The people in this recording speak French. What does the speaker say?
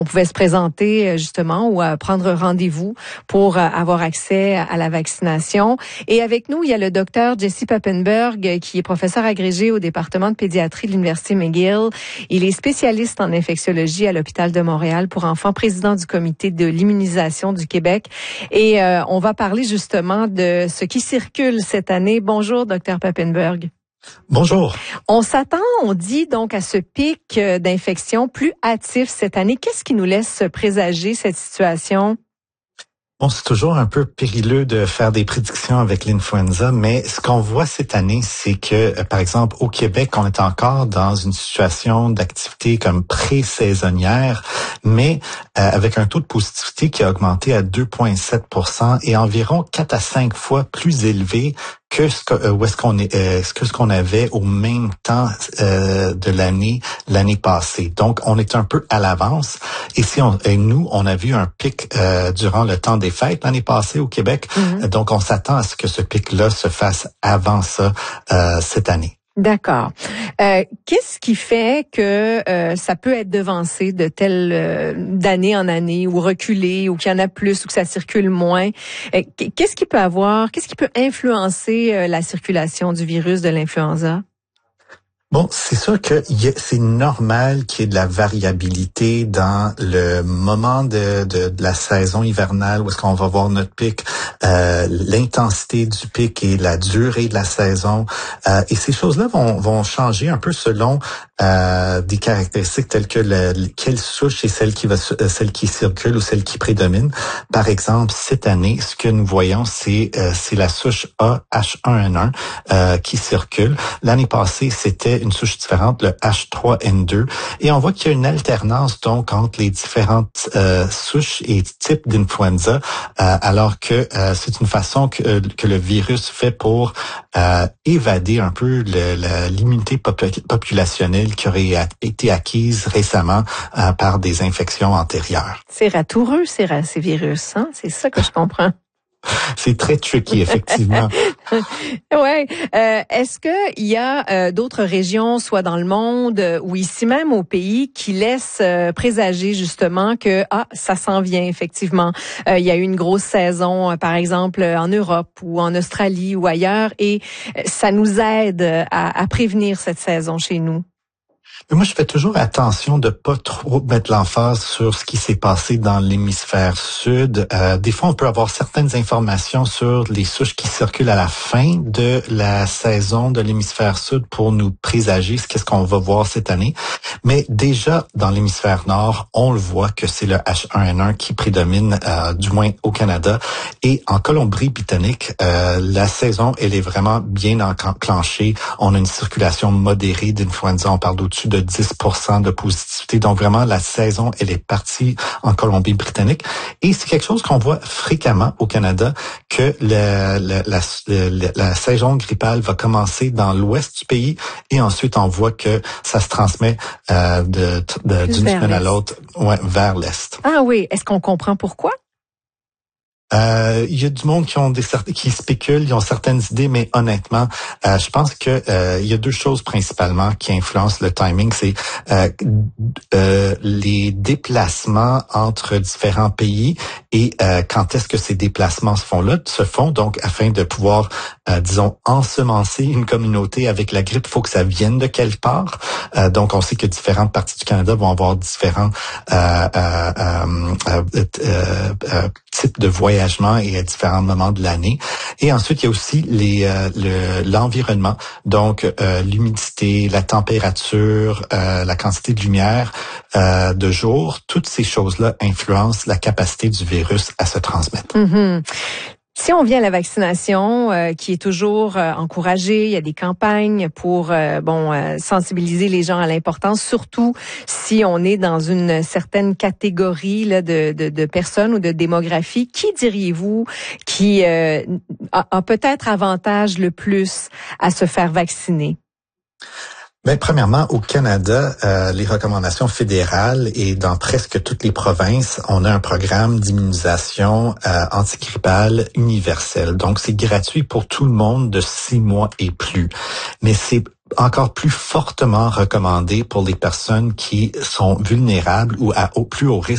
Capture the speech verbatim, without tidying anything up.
on pouvait se présenter justement ou euh, prendre rendez-vous pour euh, avoir accès à la vaccination. Et avec nous, il y a le docteur Jesse Papenburg, qui est professeur agrégé au département de pédiatrie de l'Université McGill. Il est spécialiste en infectiologie à l'hôpital de Montréal pour enfants, président du comité de l'immunisation du Québec. Et euh, on va parler justement de ce qui circule cette année. Bonjour, docteur Papenburg. Bonjour. On s'attend, on dit donc à ce pic d'infection plus hâtif cette année. Qu'est-ce qui nous laisse présager cette situation? Bon, c'est toujours un peu périlleux de faire des prédictions avec l'influenza, mais ce qu'on voit cette année, c'est que, par exemple, au Québec, on est encore dans une situation d'activité comme pré-saisonnière, mais euh, avec un taux de positivité qui a augmenté à deux virgule sept pour cent et environ quatre à cinq fois plus élevé que ce que euh, où est-ce qu'on est euh, que ce qu'on avait au même temps euh, de l'année l'année passée. Donc on est un peu à l'avance et si on et nous on a vu un pic euh, durant le temps des fêtes l'année passée au Québec. Mm-hmm. Donc on s'attend à ce que ce pic-là se fasse avant ça euh, cette année. D'accord. Euh, qu'est-ce qui fait que euh, ça peut être devancé de telle euh, d'année en année ou reculé ou qu'il y en a plus ou que ça circule moins? Euh, qu'est-ce qui peut avoir, qu'est-ce qui peut influencer euh, la circulation du virus de l'influenza? Bon, c'est sûr que y a, c'est normal qu'il y ait de la variabilité dans le moment de, de, de la saison hivernale où est-ce qu'on va voir notre pic, euh, l'intensité du pic et la durée de la saison. Euh, et ces choses-là vont, vont changer un peu selon euh, des caractéristiques telles que le, quelle souche est celle qui va, celle qui circule ou celle qui prédomine. Par exemple, cette année, ce que nous voyons, c'est euh, c'est la souche A H un N un euh, qui circule. L'année passée, c'était une souche différente, le H trois N deux, et on voit qu'il y a une alternance donc entre les différentes euh, souches et types d'influenza, euh, alors que euh, c'est une façon que, euh, que le virus fait pour euh, évader un peu le, le, l'immunité popul- populationnelle qui aurait été acquise récemment euh, par des infections antérieures. C'est ratoureux ces, ces virus, hein? C'est ça que je comprends. C'est très tricky, effectivement. Ouais. Euh, est-ce que il y a euh, d'autres régions, soit dans le monde euh, ou ici même au pays, qui laissent euh, présager justement que ah ça s'en vient effectivement. Euh, il y a eu une grosse saison, euh, par exemple en Europe ou en Australie ou ailleurs, et euh, ça nous aide à, à prévenir cette saison chez nous. Mais moi, je fais toujours attention de pas trop mettre l'emphase sur ce qui s'est passé dans l'hémisphère sud. Euh, des fois, on peut avoir certaines informations sur les souches qui circulent à la fin de la saison de l'hémisphère sud pour nous présager ce qu'est-ce qu'on va voir cette année. Mais déjà, dans l'hémisphère nord, on le voit que c'est le H un N un qui prédomine, euh, du moins au Canada. Et en Colombie-Britannique, euh, la saison, elle est vraiment bien enclenchée. On a une circulation modérée d'influenza. On parle d'au-dessus de dix pour cent de positivité. Donc vraiment, la saison, elle est partie en Colombie-Britannique. Et c'est quelque chose qu'on voit fréquemment au Canada, que le, le, la, le, la saison grippale va commencer dans l'ouest du pays et ensuite on voit que ça se transmet euh, de, de, d'une semaine à l'autre ouais, vers l'est. Ah oui, est-ce qu'on comprend pourquoi? Euh, il y a du monde qui ont des qui spéculent, ils ont certaines idées, mais honnêtement, euh, je pense que euh, il y a deux choses principalement qui influencent le timing, c'est euh, euh, les déplacements entre différents pays et euh, quand est-ce que ces déplacements se font là, se font donc afin de pouvoir, euh, disons, ensemencer une communauté avec la grippe, il faut que ça vienne de quelque part. Euh, donc on sait que différentes parties du Canada vont avoir différents euh, euh, euh, euh, euh, euh, types de voyages et à différents moments de l'année. Et ensuite, il y a aussi les, euh, le, l'environnement, donc euh, l'humidité, la température, euh, la quantité de lumière euh, de jour. Toutes ces choses-là influencent la capacité du virus à se transmettre. Mm-hmm. Si on vient à la vaccination, euh, qui est toujours euh, encouragée, il y a des campagnes pour euh, bon euh, sensibiliser les gens à l'importance, surtout si on est dans une certaine catégorie là, de, de, de personnes ou de démographie. Qui diriez-vous qui euh, a, a peut-être avantage le plus à se faire vacciner? Ben, premièrement, au Canada, euh, les recommandations fédérales et dans presque toutes les provinces, on a un programme d'immunisation euh, antigrippale universel. Donc, c'est gratuit pour tout le monde de six mois et plus. Mais c'est encore plus fortement recommandé pour les personnes qui sont vulnérables ou à au plus haut risque